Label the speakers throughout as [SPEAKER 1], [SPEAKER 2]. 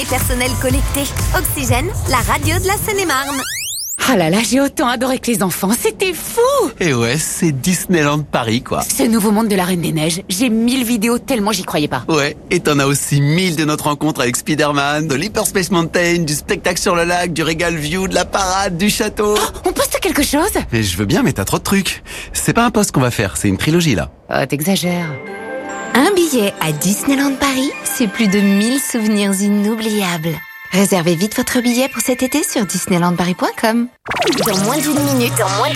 [SPEAKER 1] Personnel connecté. Oxygène, la radio de la Seine-et-Marne.
[SPEAKER 2] Oh là là, j'ai autant adoré que les enfants, c'était fou!
[SPEAKER 3] Et ouais, c'est Disneyland Paris, quoi.
[SPEAKER 2] Ce nouveau monde de la Reine des Neiges, j'ai 1000 vidéos tellement j'y croyais pas.
[SPEAKER 3] Ouais, et t'en as aussi 1000 de notre rencontre avec Spider-Man, de l'Hyperspace Mountain, du spectacle sur le lac, du Regal View, de la parade, du château.
[SPEAKER 2] Oh, on poste quelque chose?
[SPEAKER 3] Mais je veux bien, mais t'as trop de trucs. C'est pas un post qu'on va faire, c'est une trilogie, là.
[SPEAKER 2] Oh, t'exagères.
[SPEAKER 1] Un billet à Disneyland Paris, c'est plus de 1000 souvenirs inoubliables. Réservez vite votre billet pour cet été sur disneylandparis.com. Dans moins d'une minute,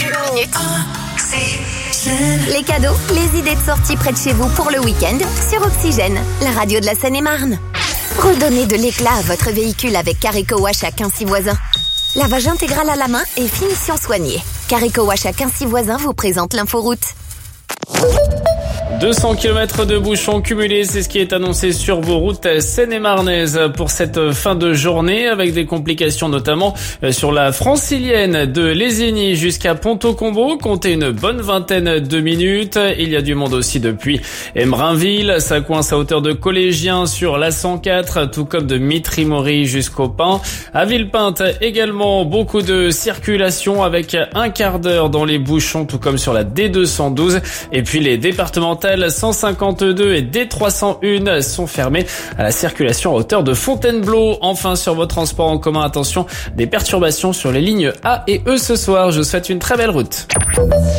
[SPEAKER 1] les cadeaux, les idées de sortie près de chez vous pour le week-end sur Oxygène, la radio de la Seine-et-Marne. Redonnez de l'éclat à votre véhicule avec Careco Wash à Quincy-Voisins. Lavage intégral à la main et finition soignée. Careco Wash à Quincy-Voisins vous présente l'inforoute.
[SPEAKER 4] 200 km de bouchons cumulés, c'est ce qui est annoncé sur vos routes seine-et-marnaises pour cette fin de journée, avec des complications notamment sur la francilienne de Lézigny jusqu'à Ponto-Combo. Comptez une bonne vingtaine de minutes. Il y a du monde aussi depuis Emerainville. Ça coince à hauteur de Collégiens sur la 104, tout comme de Mitry-Mory jusqu'au Pin. À Villepinte également, beaucoup de circulation avec un quart d'heure dans les bouchons, tout comme sur la D212. Et puis les départementales 152 et D301 sont fermés à la circulation à hauteur de Fontainebleau. Enfin, sur vos transports en commun, attention, des perturbations sur les lignes A et E ce soir. Je vous souhaite une très belle route.